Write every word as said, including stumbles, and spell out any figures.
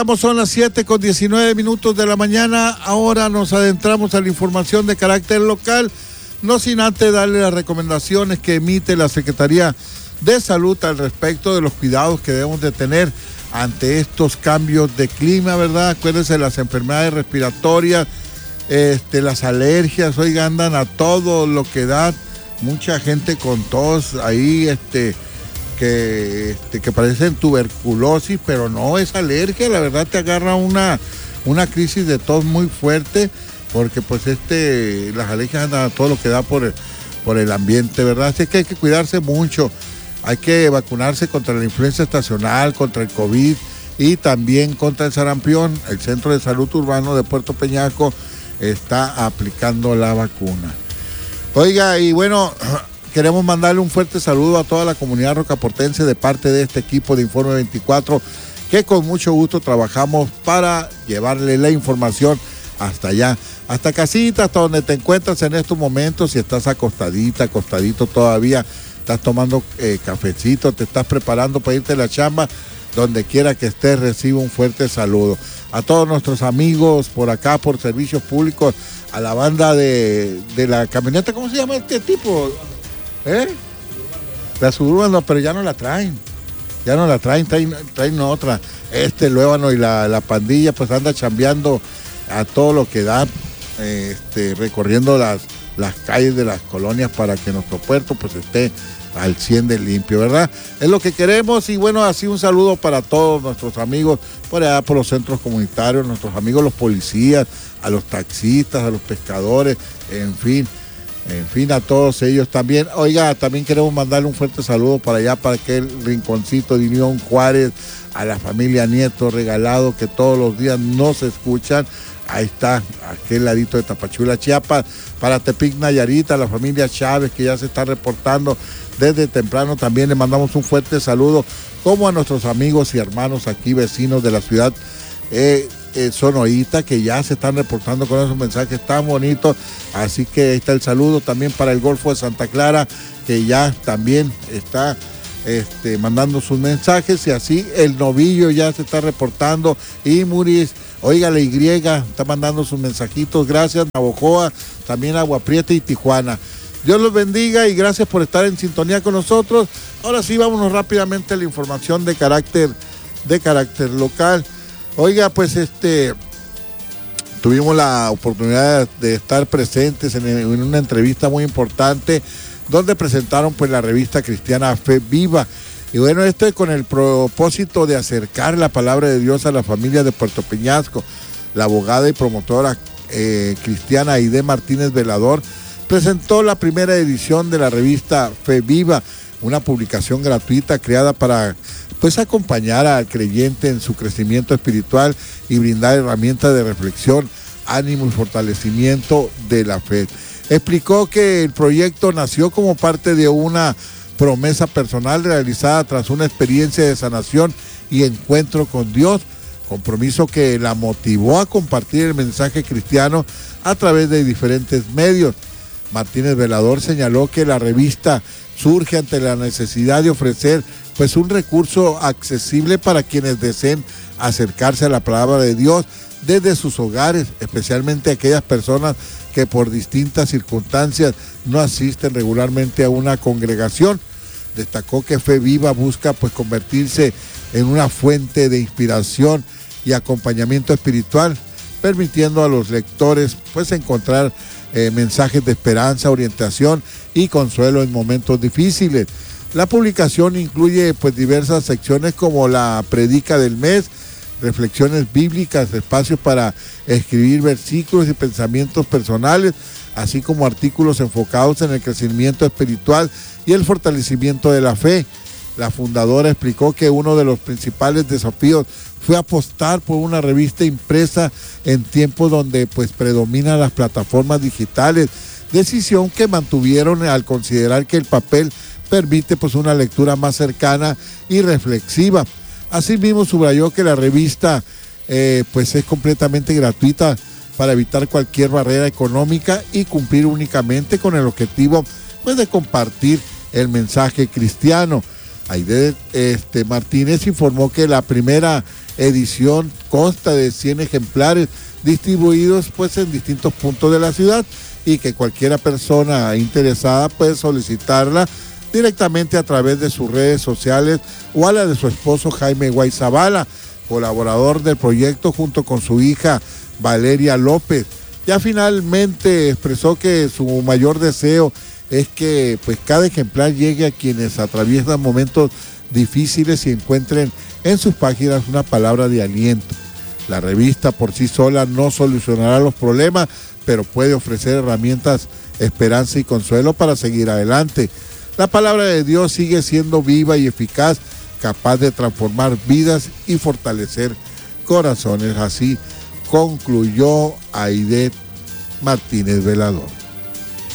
Son las siete con diecinueve minutos de la mañana. Ahora nos adentramos a la información de carácter local, no sin antes darle las recomendaciones que emite la Secretaría de Salud al respecto de los cuidados que debemos de tener ante estos cambios de clima, ¿verdad? Acuérdense de las enfermedades respiratorias, este, las alergias, oiga, andan a todo lo que da, mucha gente con tos ahí, este... Que, este, que parecen tuberculosis, pero no es alergia, la verdad te agarra una, una crisis de tos muy fuerte, porque pues este, las alergias andan a todo lo que da por el, por el ambiente, ¿verdad? Así que hay que cuidarse mucho, hay que vacunarse contra la influenza estacional, contra el COVID y también contra el sarampión. El Centro de Salud Urbano de Puerto Peñasco está aplicando la vacuna. Oiga, y bueno, queremos mandarle un fuerte saludo a toda la comunidad rocaportense de parte de este equipo de Informe veinticuatro, que con mucho gusto trabajamos para llevarle la información hasta allá, hasta casita, hasta donde te encuentras en estos momentos. Si estás acostadita, acostadito todavía, estás tomando eh, cafecito, te estás preparando para irte a la chamba, donde quiera que estés, recibe un fuerte saludo. A todos nuestros amigos por acá, por servicios públicos, a la banda de, de la camioneta, ¿cómo se llama este tipo? ¿Eh? La Suburban, no, pero ya no la traen, ya no la traen, traen, traen otra. Este Luébano y la, la pandilla pues anda chambeando a todo lo que da, eh, este, recorriendo las, las calles de las colonias para que nuestro puerto pues esté al cien de limpio, ¿verdad? Es lo que queremos. Y bueno, así un saludo para todos nuestros amigos por allá por los centros comunitarios, nuestros amigos los policías, a los taxistas, a los pescadores, en fin. En fin, a todos ellos también. Oiga, también queremos mandarle un fuerte saludo para allá, para aquel rinconcito de Unión Juárez, a la familia Nieto Regalado, que todos los días nos escuchan. Ahí está, aquel ladito de Tapachula, Chiapas. Para Tepic, Nayarit, a la familia Chávez, que ya se está reportando desde temprano. También le mandamos un fuerte saludo, como a nuestros amigos y hermanos aquí, vecinos de la ciudad eh, Eh, Sonoita, que ya se están reportando con esos mensajes tan bonitos. Así que ahí está el saludo también para el Golfo de Santa Clara, que ya también está este, mandando sus mensajes. Y así el Novillo ya se está reportando. Y Muris, oiga, la Y está mandando sus mensajitos. Gracias, Navojoa, también Agua Prieta y Tijuana. Dios los bendiga y gracias por estar en sintonía con nosotros. Ahora sí, vámonos rápidamente a la información de carácter, de carácter local. Oiga, pues este, tuvimos la oportunidad de estar presentes en, en una entrevista muy importante, donde presentaron pues la revista cristiana Fe Viva. Y bueno, esto es con el propósito de acercar la palabra de Dios a la familia de Puerto Peñasco. La abogada y promotora eh, cristiana Aide Martínez Velador presentó la primera edición de la revista Fe Viva, una publicación gratuita creada para pues acompañar al creyente en su crecimiento espiritual y brindar herramientas de reflexión, ánimo y fortalecimiento de la fe. Explicó que el proyecto nació como parte de una promesa personal realizada tras una experiencia de sanación y encuentro con Dios, compromiso que la motivó a compartir el mensaje cristiano a través de diferentes medios. Martínez Velador señaló que la revista surge ante la necesidad de ofrecer pues un recurso accesible para quienes deseen acercarse a la palabra de Dios desde sus hogares, especialmente aquellas personas que por distintas circunstancias no asisten regularmente a una congregación. Destacó que Fe Viva busca pues convertirse en una fuente de inspiración y acompañamiento espiritual, permitiendo a los lectores pues encontrar eh, mensajes de esperanza, orientación y consuelo en momentos difíciles. La publicación incluye pues diversas secciones como la predica del mes, reflexiones bíblicas, espacios para escribir versículos y pensamientos personales, así como artículos enfocados en el crecimiento espiritual y el fortalecimiento de la fe. La fundadora explicó que uno de los principales desafíos fue apostar por una revista impresa en tiempos donde pues predominan las plataformas digitales, decisión que mantuvieron al considerar que el papel permite pues una lectura más cercana y reflexiva. Asimismo subrayó que la revista eh, pues es completamente gratuita para evitar cualquier barrera económica y cumplir únicamente con el objetivo pues de compartir el mensaje cristiano. Aide este, Martínez informó que la primera edición consta de cien ejemplares distribuidos pues en distintos puntos de la ciudad y que cualquiera persona interesada puede solicitarla directamente a través de sus redes sociales o a la de su esposo Jaime Guayzabala, colaborador del proyecto junto con su hija Valeria López. Ya finalmente expresó que su mayor deseo es que pues cada ejemplar llegue a quienes atraviesan momentos difíciles y encuentren en sus páginas una palabra de aliento. La revista por sí sola no solucionará los problemas, pero puede ofrecer herramientas, esperanza y consuelo para seguir adelante. La palabra de Dios sigue siendo viva y eficaz, capaz de transformar vidas y fortalecer corazones. Así concluyó Aide Martínez Velador.